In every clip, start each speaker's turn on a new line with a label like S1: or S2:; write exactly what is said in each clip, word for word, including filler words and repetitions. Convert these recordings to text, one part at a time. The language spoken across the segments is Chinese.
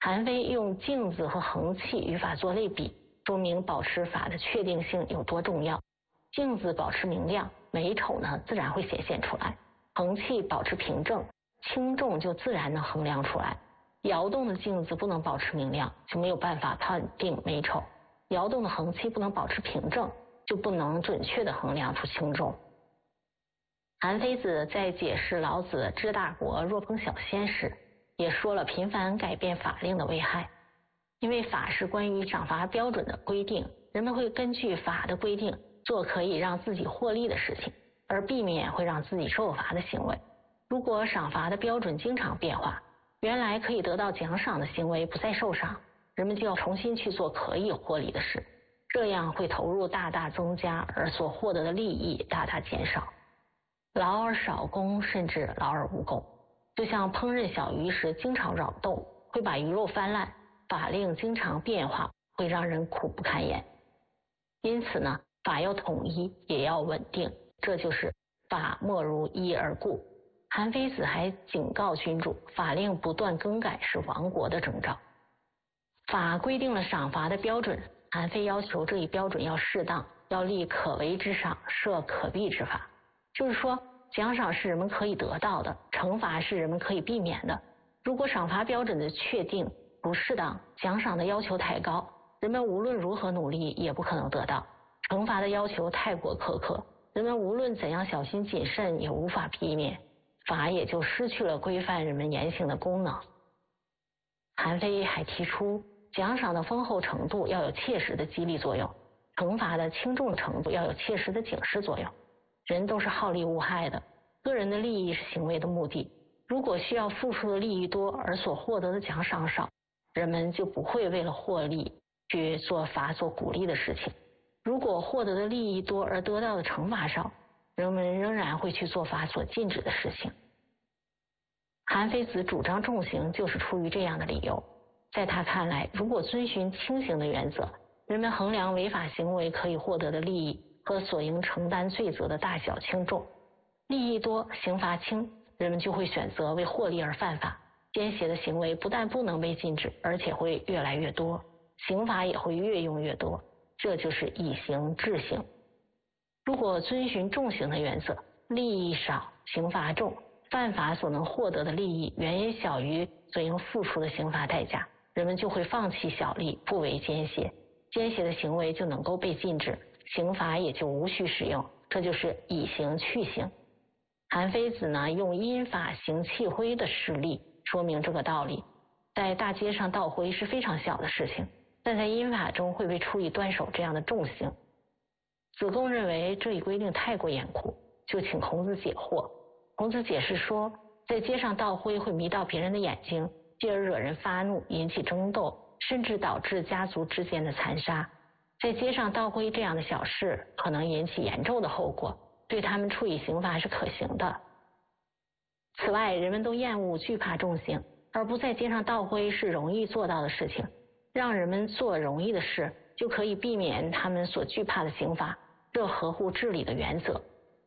S1: 韩非用镜子和衡器与法做类比，说明保持法的确定性有多重要。镜子保持明亮，美丑呢自然会显现出来；衡器保持平正，轻重就自然能衡量出来。摇动的镜子不能保持明亮，就没有办法判定美丑；摇动的衡器不能保持平正，就不能准确地衡量出轻重。韩非子在解释老子知大国若烹小鲜时，也说了频繁改变法令的危害。因为法是关于赏罚标准的规定，人们会根据法的规定做可以让自己获利的事情，而避免会让自己受罚的行为。如果赏罚的标准经常变化，原来可以得到奖赏的行为不再受赏，人们就要重新去做可以获利的事，这样会投入大大增加，而所获得的利益大大减少。劳而少功，甚至劳而无功。就像烹饪小鱼时经常扰动，会把鱼肉翻烂；法令经常变化，会让人苦不堪言。因此呢，法要统一，也要稳定，这就是法莫如一而固。韩非子还警告君主，法令不断更改是亡国的征兆。法规定了赏罚的标准，韩非要求这一标准要适当，要立可为之赏，设可避之法。就是说，奖赏是人们可以得到的，惩罚是人们可以避免的。如果赏罚标准的确定不适当，奖赏的要求太高，人们无论如何努力也不可能得到；惩罚的要求太过苛刻，人们无论怎样小心谨慎也无法避免，法也就失去了规范人们言行的功能。韩非还提出，奖赏的丰厚程度要有切实的激励作用，惩罚的轻重程度要有切实的警示作用。人都是好利无害的，个人的利益是行为的目的。如果需要付出的利益多，而所获得的奖赏少，人们就不会为了获利去做法所鼓励的事情。如果获得的利益多而得到的惩罚少，人们仍然会去做法所禁止的事情。韩非子主张重刑，就是出于这样的理由。在他看来，如果遵循轻刑的原则，人们衡量违法行为可以获得的利益和所应承担罪责的大小轻重，利益多，刑罚轻，人们就会选择为获利而犯法。奸邪的行为不但不能被禁止，而且会越来越多，刑罚也会越用越多，这就是以刑治刑。如果遵循重刑的原则，利益少，刑罚重，犯法所能获得的利益远远小于所应付出的刑罚代价，人们就会放弃小利，不为奸邪，奸邪的行为就能够被禁止，刑罚也就无需使用，这就是以刑去刑。韩非子呢，用因法行弃灰的事例说明这个道理。在大街上倒灰是非常小的事情，但在因法中会被处以断手这样的重刑。子贡认为这一规定太过严酷，就请孔子解惑。孔子解释说，在街上倒灰会迷到别人的眼睛，继而惹人发怒，引起争斗，甚至导致家族之间的残杀。在街上倒灰这样的小事可能引起严重的后果，对他们处以刑罚是可行的。此外，人们都厌恶惧怕重刑，而不在街上倒灰是容易做到的事情，让人们做容易的事，就可以避免他们所惧怕的刑罚，这合乎治理的原则。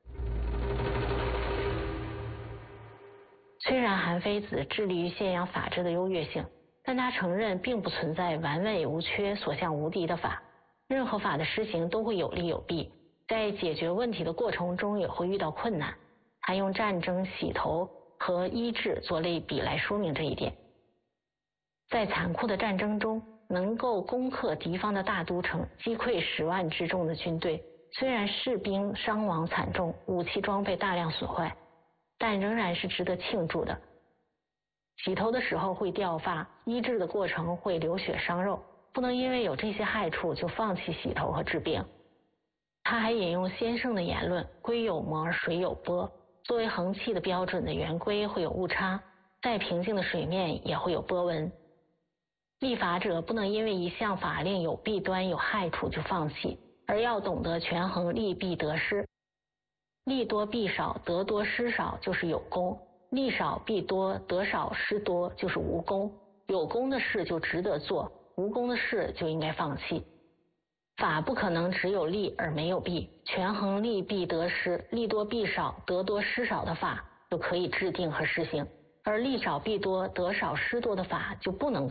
S1: 虽然韩非子致力于宣扬法治的优越性，但他承认并不存在完美无缺、所向无敌的法。任何法的施行都会有利有弊，在解决问题的过程中也会遇到困难。他用战争、洗头和医治做类比来说明这一点。在残酷的战争中，能够攻克敌方的大都城，击溃十万之众的军队，虽然士兵伤亡惨重，武器装备大量损坏，但仍然是值得庆祝的。洗头的时候会掉发，医治的过程会流血伤肉，不能因为有这些害处就放弃洗头和治病。他还引用先生的言论，龟有膜，水有波，作为衡器的标准的圆规会有误差，再平静的水面也会有波纹。立法者不能因为一项法令有弊端有害处就放弃，而要懂得权衡利弊得失。利多弊少，得多失少就是有功；利少弊多，得少失多就是无功。有功的事就值得做，无功的事就应该放弃。法不可能只有利而没有弊，权衡利弊得失，利多弊少，得多失少的法就可以制定和实行，而利少弊多，得少失多的法就不能够